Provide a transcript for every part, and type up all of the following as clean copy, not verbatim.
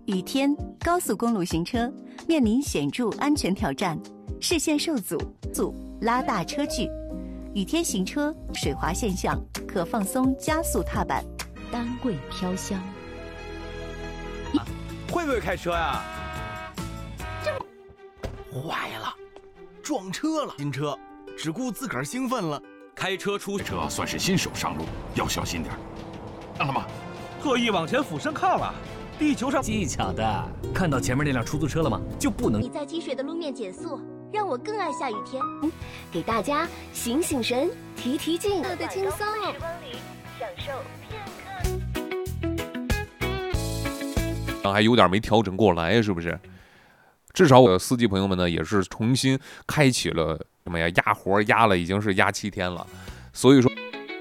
雨天高速公路行车面临显著安全挑战，视线受阻，拉大车距。雨天行车水滑现象，可放松加速踏板。 丹桂飘香。 会不会开车呀？ 坏了，撞车了！新车只顾自个儿兴奋了， 开车出车算是新手上路，要小心点。看了吗？ 特意往前俯身看了。地球上技巧的，看到前面那辆出租车了吗？就不能。 你在积水的路面减速，让我更爱下雨天。给大家醒醒神，提提劲，乐得轻松。时光里享受片刻。还有点没调整过来，是不是？至少我的司机朋友们呢，也是重新开启了什么呀？压活压了，已经是压7天了，所以说。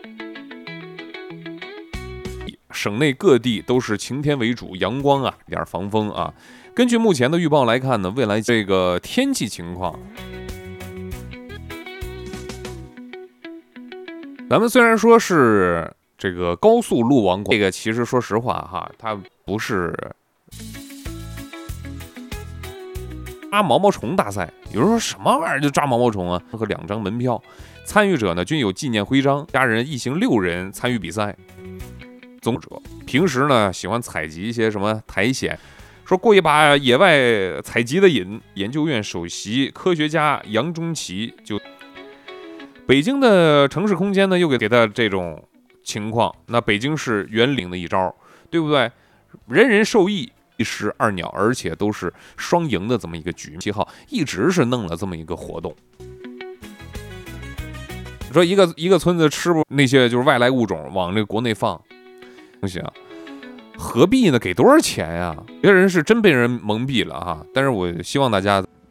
省内各地都是晴天为主，阳光啊，点防风啊。根据目前的预报来看呢，未来这个天气情况，咱们虽然说是这个高速路王国，这个其实说实话哈，它不是抓毛毛虫大赛。有人说什么玩意儿就抓毛毛虫啊？和2张门票，参与者呢均有纪念徽章，家人一行6人参与比赛。总者平时呢喜欢采集一些什么苔藓，说过一把野外采集的瘾。研究院首席科学家杨中奇就北京的城市空间呢又给他这种情况，那北京市圆领的一招，对不对？人人受益，一石二鸟，而且都是双赢的这么一个局。7号一直是弄了这么一个活动。说一个村子吃不那些就是外来物种往这个国内放。东西啊，何必呢？给多少钱呀？有些人是真被人蒙蔽了哈，但是我希望大家